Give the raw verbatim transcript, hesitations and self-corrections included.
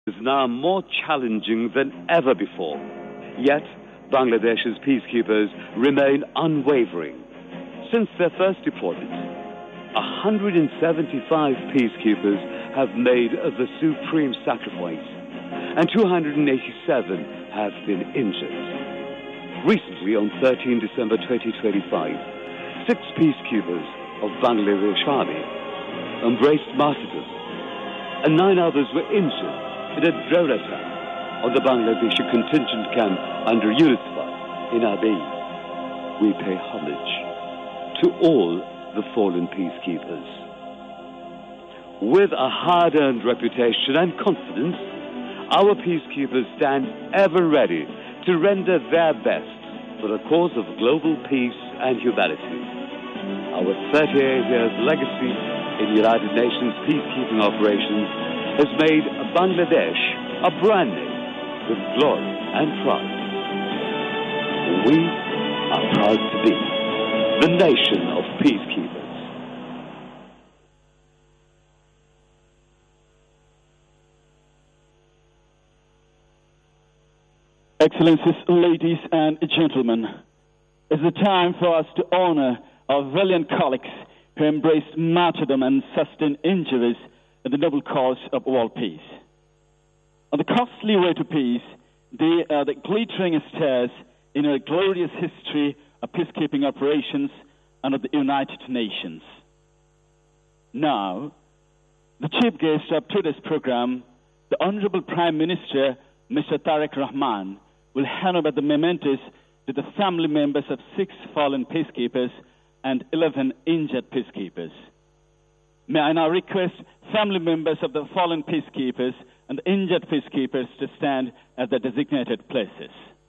is now more challenging than ever before. Yet, Bangladesh's peacekeepers remain unwavering. Since their first deployment, one hundred seventy-five peacekeepers have made the supreme sacrifice, and two hundred eighty-seven have been injured. Recently, on the thirteenth of December twenty twenty-five, six peacekeepers of Bangladesh Army embraced martyrdom, and nine others were injured in a drone attack on the Bangladeshi contingent camp under UNISFA in Abiy. We pay homage to all the fallen peacekeepers. With a hard-earned reputation and confidence, our peacekeepers stand ever ready to render their best for the cause of global peace and humanity. Our thirty-eight years legacy in United Nations peacekeeping operations has made Bangladesh a brand name with glory and pride. We are proud to be the nation of peacekeepers. Excellencies, ladies and gentlemen, it's the time for us to honor our valiant colleagues who embraced martyrdom and sustained injuries in the noble cause of world peace. On the costly way to peace, they are the glittering stars in our glorious history of peacekeeping operations under the United Nations. Now, the chief guest of today's program, the Honorable Prime Minister, Mister Tariq Rahman, will hand over the mementos to the family members of six fallen peacekeepers and eleven injured peacekeepers. May I now request family members of the fallen peacekeepers and injured peacekeepers to stand at their designated places.